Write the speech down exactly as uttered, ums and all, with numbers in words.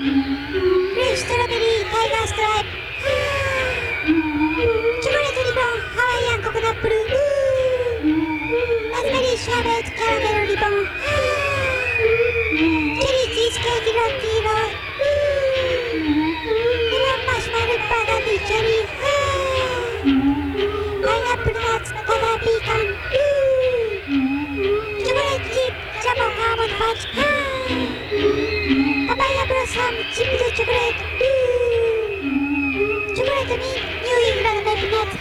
フレッシュストロベリータイガーストライプ、チョコレートリボンハワイアンココナップル、ラズベリーシャーベット